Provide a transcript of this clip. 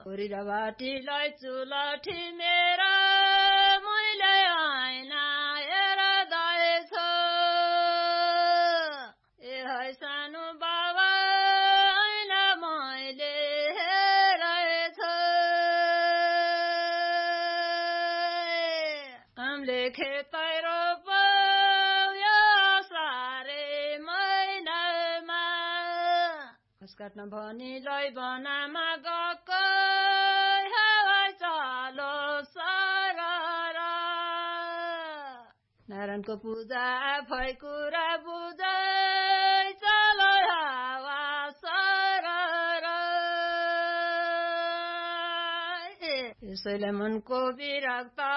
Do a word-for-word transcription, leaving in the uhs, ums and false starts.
खोरी र बाटीलाई चुलठी मेरा मैले आइना हेर दाएछ ए है सानो बाबा ऐना मैले हेरेछ हामीले खेतै रोप्यो सारे महिनामा घाँस काट्न भनी लै बनामा गएको हावाई चालो सरर नारायणको पूजा आफै कुरा बुझै चलो हावा सरर यसैले मनको विरक्त